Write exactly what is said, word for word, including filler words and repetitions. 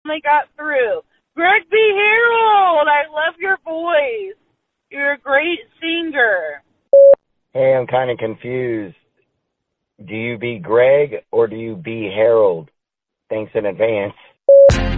finally got through. Greg B. Harold, I love your voice. You're a great singer. Hey, I'm kind of confused. Do you be Greg or do you be Harold? Thanks in advance.